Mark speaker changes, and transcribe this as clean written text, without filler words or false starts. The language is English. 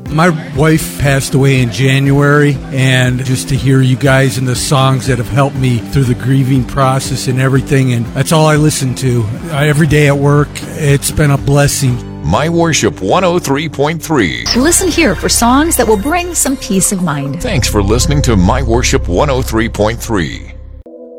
Speaker 1: My wife passed away in January, and just to hear you guys and the songs that have helped me through the grieving process and everything, and that's all I listen to every day at work. It's been a blessing.
Speaker 2: My Worship 103.3.
Speaker 3: Listen here for songs that will bring some peace of mind.
Speaker 2: Thanks for listening to My Worship 103.3.